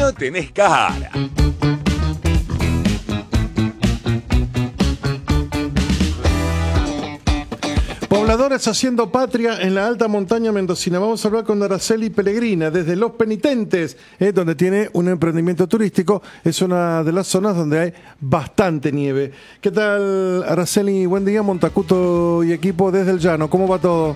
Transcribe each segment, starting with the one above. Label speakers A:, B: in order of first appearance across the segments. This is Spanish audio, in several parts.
A: no tenés cara.
B: Pobladores haciendo patria en la alta montaña mendocina. Vamos a hablar con Araceli Pellegrina desde Los Penitentes, donde tiene un emprendimiento turístico. Es una de las zonas donde hay bastante nieve. ¿Qué tal, Araceli? Buen día, Montacuto y equipo desde el llano. ¿Cómo va todo?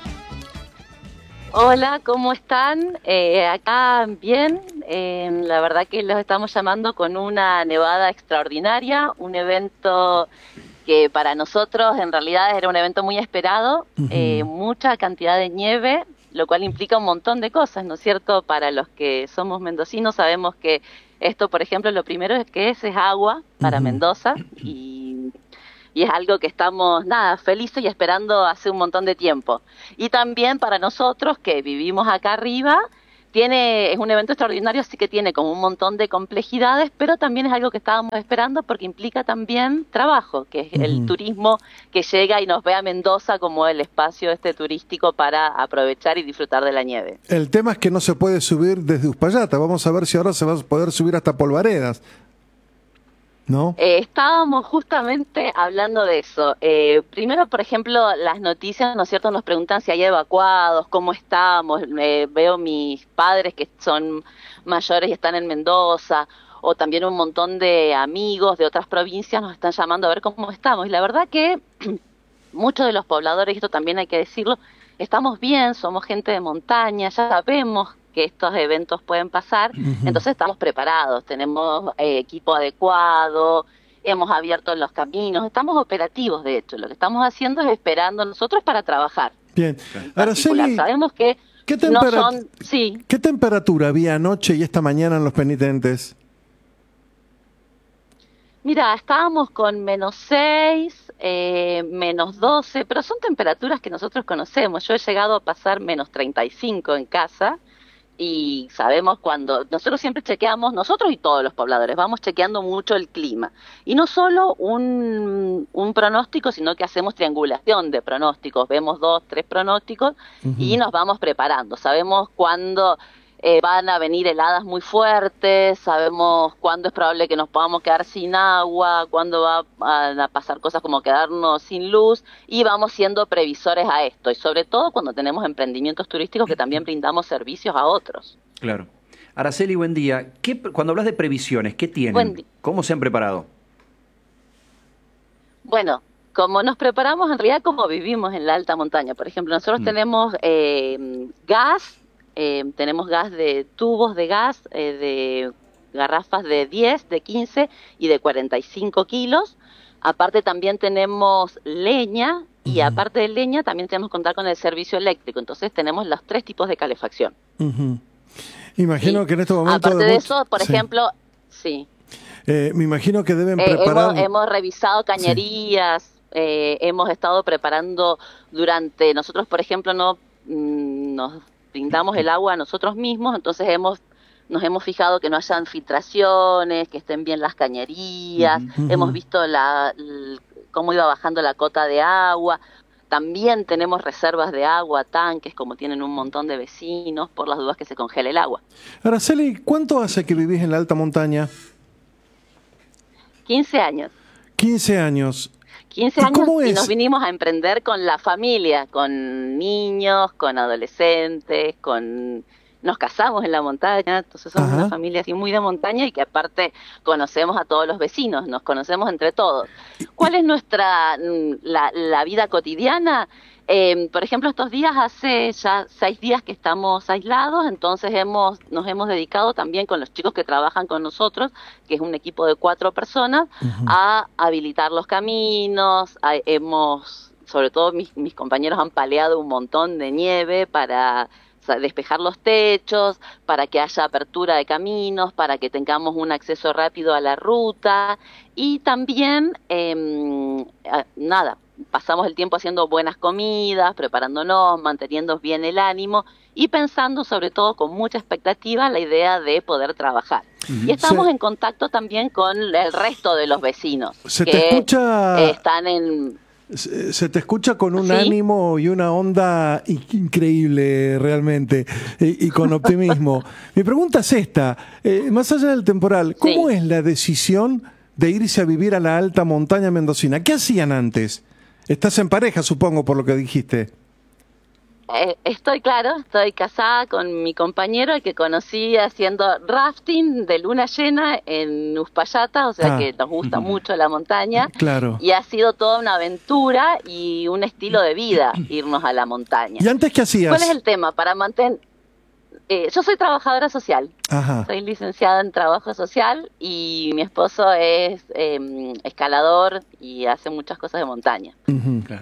C: Hola, ¿cómo están? Acá bien. La verdad que los estamos llamando con una nevada extraordinaria, un evento que para nosotros en realidad era un evento muy esperado, mucha cantidad de nieve, lo cual implica un montón de cosas, ¿no es cierto? Para los que somos mendocinos sabemos que esto, por ejemplo, lo primero es agua para Mendoza y es algo que estamos, felices y esperando hace un montón de tiempo. Y también para nosotros que vivimos acá arriba, es un evento extraordinario, así que tiene como un montón de complejidades, pero también es algo que estábamos esperando porque implica también trabajo, que es el turismo que llega y nos ve a Mendoza como el espacio turístico para aprovechar y disfrutar de la nieve.
B: El tema es que no se puede subir desde Uspallata. Vamos a ver si ahora se va a poder subir hasta Polvaredas, ¿no?
C: Estábamos justamente hablando de eso. Primero, por ejemplo, las noticias, ¿no es cierto?, nos preguntan si hay evacuados, cómo estamos. Veo mis padres que son mayores y están en Mendoza, o también un montón de amigos de otras provincias nos están llamando a ver cómo estamos. Y la verdad que muchos de los pobladores, y esto también hay que decirlo, estamos bien, somos gente de montaña, ya sabemos que estos eventos pueden pasar, entonces estamos preparados, tenemos equipo adecuado, hemos abierto los caminos, estamos operativos de hecho, lo que estamos haciendo es esperando nosotros para trabajar.
B: Bien, Araceli,
C: sabemos que
B: ¿qué temperatura había anoche y esta mañana en Los Penitentes?
C: Mira, estábamos con -6, -12, pero son temperaturas que nosotros conocemos. Yo he llegado a pasar -35 en casa. Y sabemos cuando, nosotros siempre chequeamos, nosotros y todos los pobladores, vamos chequeando mucho el clima. Y no solo un pronóstico, sino que hacemos triangulación de pronósticos. Vemos 2, 3 pronósticos y nos vamos preparando. Sabemos cuándo van a venir heladas muy fuertes, sabemos cuándo es probable que nos podamos quedar sin agua, cuándo van a pasar cosas como quedarnos sin luz, y vamos siendo previsores a esto, y sobre todo cuando tenemos emprendimientos turísticos que también brindamos servicios a otros.
D: Claro. Araceli, buen día. Cuando hablas de previsiones, ¿qué tienen? ¿Cómo se han preparado?
C: Bueno, como nos preparamos, en realidad como vivimos en la alta montaña. Por ejemplo, nosotros tenemos gas, tenemos gas de tubos de gas, de garrafas de 10, de 15 y de 45 kilos. Aparte también tenemos leña y aparte de leña también tenemos que contar con el servicio eléctrico. Entonces tenemos los 3 tipos de calefacción.
B: Imagino que en este momento...
C: Aparte de eso, por ejemplo,
B: me imagino que deben preparar...
C: Hemos revisado cañerías, hemos estado preparando nosotros, por ejemplo, nos brindamos el agua a nosotros mismos, entonces nos hemos fijado que no hayan filtraciones, que estén bien las cañerías, hemos visto cómo iba bajando la cota de agua. También tenemos reservas de agua, tanques, como tienen un montón de vecinos, por las dudas que se congele el agua.
B: Araceli, ¿cuánto hace que vivís en la alta montaña?
C: 15 años.
B: 15 años.
C: 15 años y nos vinimos a emprender con la familia, con niños, con adolescentes, nos casamos en la montaña, entonces somos una familia así muy de montaña y que aparte conocemos a todos los vecinos, nos conocemos entre todos. ¿Cuál es la vida cotidiana? Por ejemplo, estos días hace ya 6 días que estamos aislados, entonces nos hemos dedicado también con los chicos que trabajan con nosotros, que es un equipo de 4 personas, a habilitar los caminos, sobre todo mis compañeros han paleado un montón de nieve para despejar los techos, para que haya apertura de caminos, para que tengamos un acceso rápido a la ruta y también, pasamos el tiempo haciendo buenas comidas, preparándonos, manteniendo bien el ánimo y pensando sobre todo con mucha expectativa la idea de poder trabajar. Y estamos en contacto también con el resto de los vecinos
B: ¿Se te escucha?
C: Están en...
B: Se te escucha con un
C: ¿Sí?
B: ánimo y una onda increíble realmente, y con optimismo. Mi pregunta es esta, más allá del temporal, ¿cómo es la decisión de irse a vivir a la alta montaña mendocina? ¿Qué hacían antes? Estás en pareja, supongo, por lo que dijiste.
C: Estoy casada con mi compañero, al que conocí haciendo rafting de luna llena en Uspallata, o sea que nos gusta mucho la montaña.
B: Claro.
C: Y ha sido toda una aventura y un estilo de vida irnos a la montaña.
B: ¿Y antes qué hacías?
C: ¿Cuál es el tema? Yo soy trabajadora social.
B: Ajá.
C: Soy licenciada en trabajo social y mi esposo es escalador y hace muchas cosas de montaña.
D: Claro.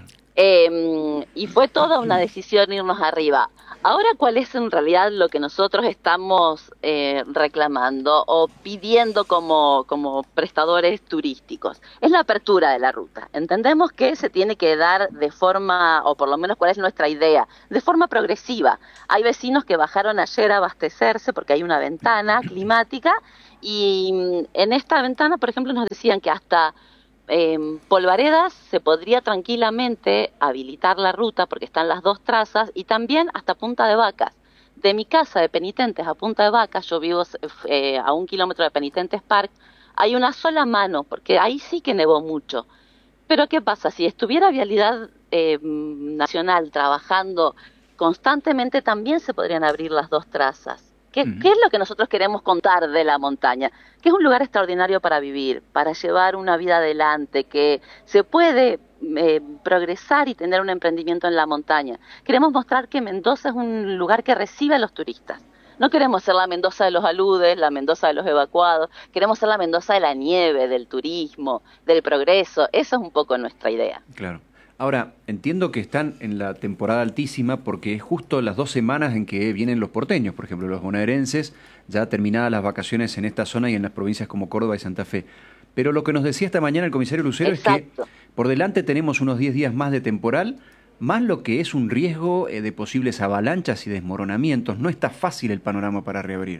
C: Y fue toda una decisión irnos arriba. Ahora, ¿cuál es en realidad lo que nosotros estamos reclamando o pidiendo como prestadores turísticos? Es la apertura de la ruta. Entendemos que se tiene que dar de forma, o por lo menos cuál es nuestra idea, de forma progresiva. Hay vecinos que bajaron ayer a abastecerse porque hay una ventana climática y en esta ventana, por ejemplo, nos decían que hasta Polvaredas se podría tranquilamente habilitar la ruta porque están las dos trazas y también hasta Punta de Vacas. De mi casa de Penitentes a Punta de Vacas, yo vivo a 1 kilómetro de Penitentes Park, hay una sola mano porque ahí sí que nevó mucho. Pero ¿qué pasa? Si estuviera Vialidad Nacional trabajando constantemente, también se podrían abrir las dos trazas. ¿Qué es lo que nosotros queremos contar de la montaña? Que es un lugar extraordinario para vivir, para llevar una vida adelante, que se puede progresar y tener un emprendimiento en la montaña. Queremos mostrar que Mendoza es un lugar que recibe a los turistas. No queremos ser la Mendoza de los aludes, la Mendoza de los evacuados, queremos ser la Mendoza de la nieve, del turismo, del progreso. Esa es un poco nuestra idea.
D: Claro. Ahora, entiendo que están en la temporada altísima porque es justo las 2 semanas en que vienen los porteños, por ejemplo, los bonaerenses, ya terminadas las vacaciones en esta zona y en las provincias como Córdoba y Santa Fe. Pero lo que nos decía esta mañana el comisario Lucero es que por delante tenemos unos 10 días más de temporal, más lo que es un riesgo de posibles avalanchas y desmoronamientos. No está fácil el panorama para reabrir.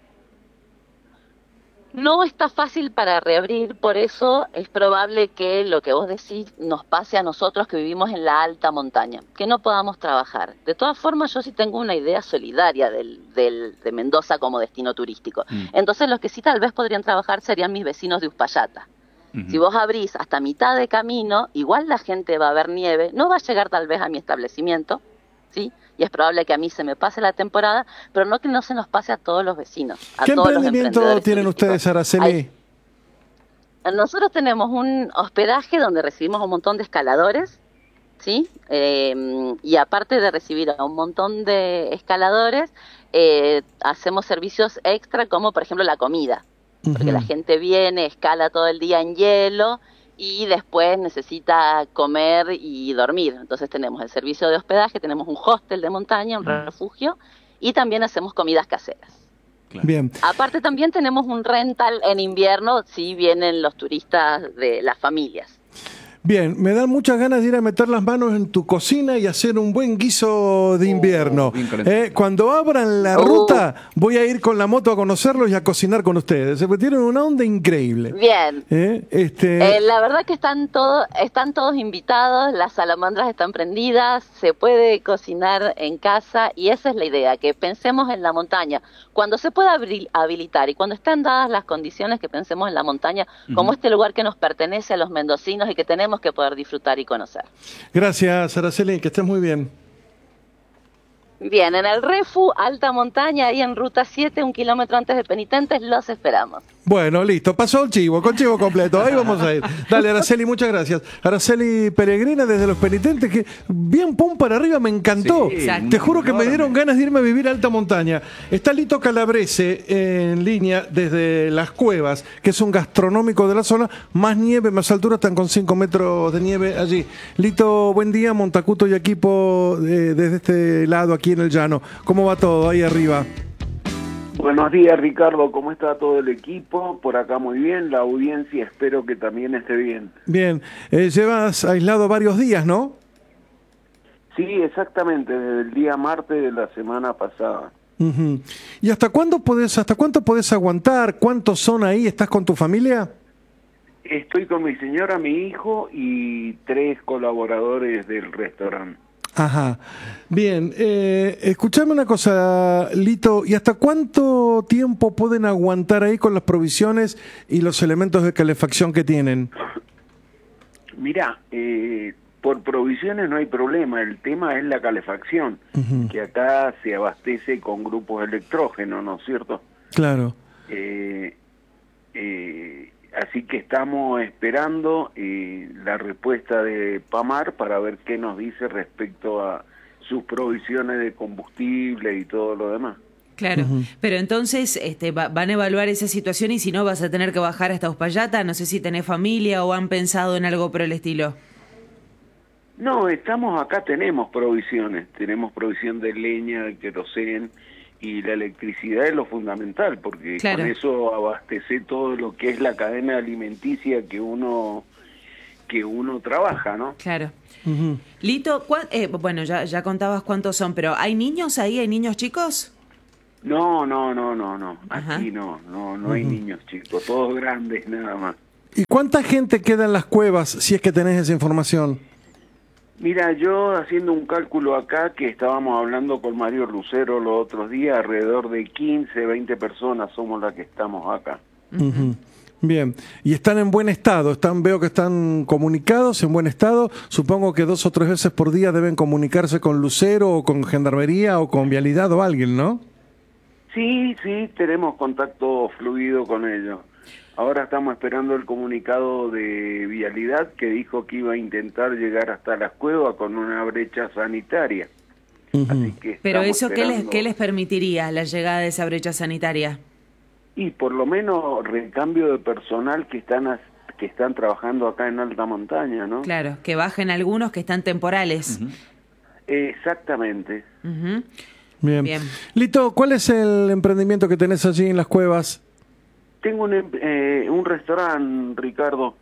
C: No está fácil para reabrir, por eso es probable que lo que vos decís nos pase a nosotros que vivimos en la alta montaña, que no podamos trabajar. De todas formas, yo sí tengo una idea solidaria de Mendoza como destino turístico. Entonces, los que sí tal vez podrían trabajar serían mis vecinos de Uspallata. Si vos abrís hasta mitad de camino, igual la gente va a ver nieve, no va a llegar tal vez a mi establecimiento, ¿sí? Y es probable que a mí se me pase la temporada, pero no que no se nos pase a todos los vecinos.
B: ¿Qué emprendimiento tienen ustedes, Araceli?
C: Nosotros tenemos un hospedaje donde recibimos a un montón de escaladores, ¿sí? Y aparte de recibir a un montón de escaladores, hacemos servicios extra como, por ejemplo, la comida. Porque la gente viene, escala todo el día en hielo y después necesita comer y dormir. Entonces tenemos el servicio de hospedaje, tenemos un hostel de montaña, un refugio, y también hacemos comidas caseras.
D: Claro.
B: Bien.
C: Aparte también tenemos un rental en invierno si vienen los turistas de las familias.
B: Bien, me dan muchas ganas de ir a meter las manos en tu cocina y hacer un buen guiso de invierno. Cuando abran la ruta, voy a ir con la moto a conocerlos y a cocinar con ustedes. Se tienen una onda increíble.
C: Bien. La verdad que están todos invitados, las salamandras están prendidas, se puede cocinar en casa y esa es la idea, que pensemos en la montaña. Cuando se pueda habilitar y cuando estén dadas las condiciones, que pensemos en la montaña como este lugar que nos pertenece a los mendocinos y que tenemos que poder disfrutar y conocer.
B: Gracias, Araceli, que estés muy bien.
C: Bien, en el Refu, alta montaña, ahí en Ruta 7, 1 kilómetro antes de Penitentes, los esperamos.
B: Bueno, listo, pasó el chivo, con chivo completo, ahí vamos a ir. Dale, Araceli, muchas gracias. Araceli Peregrina desde Los Penitentes, que bien pum para arriba, me encantó.
D: Sí,
B: te juro que me dieron ganas de irme a vivir a alta montaña. Está Lito Calabrese en línea desde Las Cuevas, que es un gastronómico de la zona, más nieve, más altura, están con 5 metros de nieve allí. Lito, buen día, Montacuto y equipo desde este lado aquí en el llano. ¿Cómo va todo ahí arriba?
A: Buenos días, Ricardo, ¿cómo está todo el equipo? Por acá muy bien, la audiencia espero que también esté bien.
B: Bien, llevas aislado varios días, ¿no?
A: Sí, exactamente, desde el día martes de la semana pasada.
B: ¿Y hasta cuánto podés aguantar? ¿Cuántos son ahí? ¿Estás con tu familia?
A: Estoy con mi señora, mi hijo y 3 colaboradores del restaurante.
B: Ajá. Bien, escuchame una cosa, Lito, ¿y hasta cuánto tiempo pueden aguantar ahí con las provisiones y los elementos de calefacción que tienen?
A: Mirá, por provisiones no hay problema, el tema es la calefacción, que acá se abastece con grupos electrógenos, ¿no es cierto?
B: Claro.
A: Así que estamos esperando la respuesta de Pamar para ver qué nos dice respecto a sus provisiones de combustible y todo lo demás.
E: Claro, pero entonces van a evaluar esa situación y si no vas a tener que bajar hasta Uspallata. No sé si tenés familia o han pensado en algo por el estilo.
A: No, estamos acá, tenemos provisiones, tenemos provisión de leña, de querosén, y la electricidad es lo fundamental, porque con eso abastece todo lo que es la cadena alimenticia que uno trabaja, ¿no?
E: Claro. Lito, bueno, ya contabas cuántos son, pero ¿hay niños ahí? ¿Hay niños chicos?
A: No. Aquí no hay niños chicos, todos grandes nada más.
B: ¿Y cuánta gente queda en las cuevas, si es que tenés esa información?
A: Mira, yo haciendo un cálculo acá, que estábamos hablando con Mario Lucero los otros días, alrededor de 15, 20 personas somos las que estamos acá.
B: Bien, y están en buen estado, veo que están comunicados en buen estado, supongo que 2 o 3 veces por día deben comunicarse con Lucero o con Gendarmería o con Vialidad o alguien, ¿no?
A: Sí, tenemos contacto fluido con ellos. Ahora estamos esperando el comunicado de Vialidad que dijo que iba a intentar llegar hasta las cuevas con una brecha sanitaria. Así que
E: pero eso, ¿qué les permitiría la llegada de esa brecha sanitaria?
A: Y por lo menos recambio de personal que están trabajando acá en alta montaña, ¿no?
E: Claro, que bajen algunos que están temporales.
A: Exactamente.
B: Bien. Lito, ¿cuál es el emprendimiento que tenés allí en las cuevas?
A: Tengo un restaurante, Ricardo,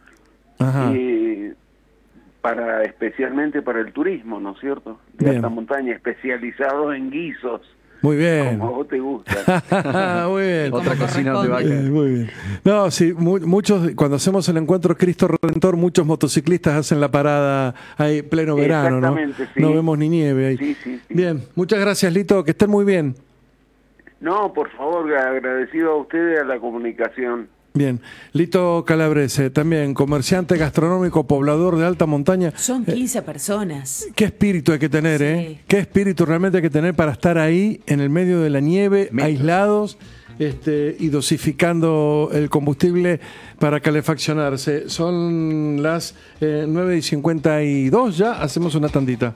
A: especialmente para el turismo, ¿no es cierto? De alta montaña, especializado en guisos.
B: Muy bien.
A: Como a vos te gusta.
B: Muy bien.
D: Otra cocina de vaca.
B: Muy bien. No, sí, muchos, cuando hacemos el encuentro Cristo Redentor, muchos motociclistas hacen la parada ahí pleno verano, ¿no?
A: Sí.
B: No vemos ni nieve ahí.
A: Sí.
B: Bien, muchas gracias, Lito, que estén muy bien.
A: No, por favor, agradecido a ustedes a la comunicación.
B: Bien, Lito Calabrese, también comerciante gastronómico, poblador de alta montaña.
E: Son 15 personas.
B: Qué espíritu hay que tener, Qué espíritu realmente hay que tener para estar ahí en el medio de la nieve, aislados, y dosificando el combustible para calefaccionarse. Son las 9:52 ya, hacemos una tandita.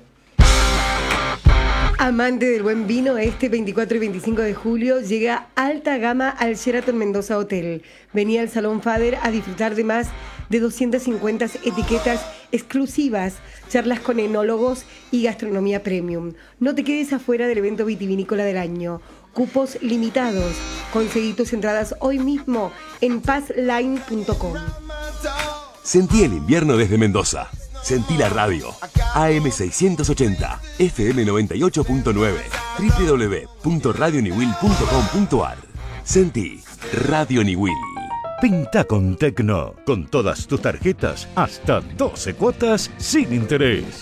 F: Amante del buen vino, este 24 y 25 de julio llega alta gama al Sheraton Mendoza Hotel. Vení al Salón Fader a disfrutar de más de 250 etiquetas exclusivas, charlas con enólogos y gastronomía premium. No te quedes afuera del evento vitivinícola del año. Cupos limitados. Conseguí tus entradas hoy mismo en passline.com.
G: Sentí el invierno desde Mendoza. Sentí la radio. AM680, FM 98.9, www.radioniwil.com.ar. Sentí Radio Niwil.
H: Pinta con Tecno. Con todas tus tarjetas, hasta 12 cuotas sin interés.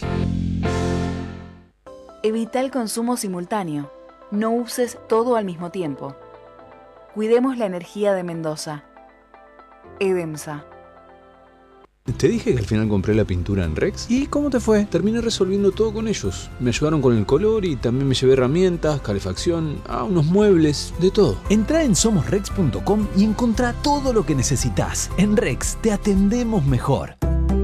I: Evita el consumo simultáneo. No uses todo al mismo tiempo. Cuidemos la energía de Mendoza. EDEMSA.
J: Te dije que al final compré la pintura en Rex. ¿Y cómo te fue? Terminé resolviendo todo con ellos. Me ayudaron con el color y también me llevé herramientas, calefacción, unos muebles, de todo.
K: Entrá en somosrex.com y encontrá todo lo que necesitas. En Rex te atendemos mejor.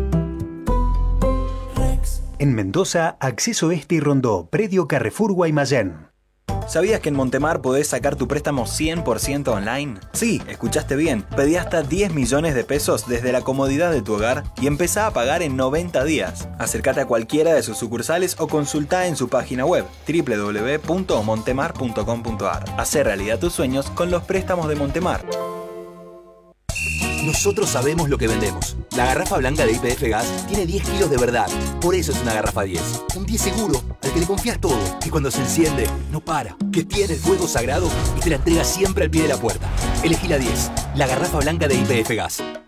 L: En Mendoza, Acceso Este y Rondó, predio Carrefour Guaymallén.
M: ¿Sabías que en Montemar podés sacar tu préstamo 100% online? Sí, escuchaste bien. Pedí hasta 10 millones de pesos desde la comodidad de tu hogar y empezá a pagar en 90 días. Acércate a cualquiera de sus sucursales o consultá en su página web www.montemar.com.ar. Hacé realidad tus sueños con los préstamos de Montemar.
N: Nosotros sabemos lo que vendemos. La garrafa blanca de YPF Gas tiene 10 kilos de verdad. Por eso es una garrafa 10. Un 10 seguro, al que le confías todo. Que cuando se enciende, no para. Que tiene el fuego sagrado y te la entrega siempre al pie de la puerta. Elegí la 10, la garrafa blanca de YPF Gas.